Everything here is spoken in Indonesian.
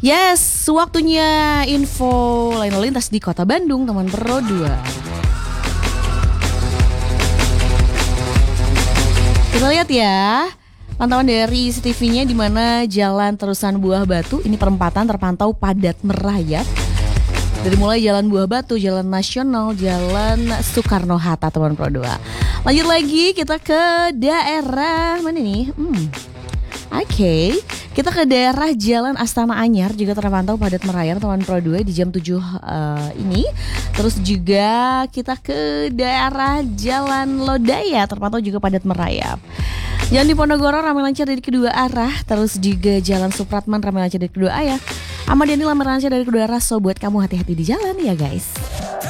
Yes, waktunya info lalu lintas di Kota Bandung, teman Pro 2. Kita lihat ya, pantauan dari CCTV-nya di mana Jalan Terusan Buah Batu, ini perempatan terpantau padat merayap. Dari mulai Jalan Buah Batu, Jalan Nasional, Jalan Soekarno-Hatta, teman Pro 2. Lanjut lagi, kita ke daerah mana nih? Oke, kita ke daerah Jalan Astana Anyar juga terpantau padat merayap teman Pro 2 di jam 7 ini. Terus juga kita ke daerah Jalan Lodaya terpantau juga padat merayap. Jalan Diponegoro ramai lancar dari kedua arah. Terus juga Jalan Supratman ramai lancar dari kedua arah. Ahmad Yani ramai lancar dari kedua arah. So buat kamu hati-hati di jalan ya guys.